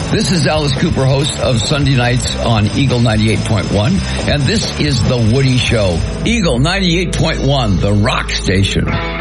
This is Alice Cooper, host of Sunday Nights on Eagle 98.1, and this is The Woody Show. Eagle 98.1, the rock station.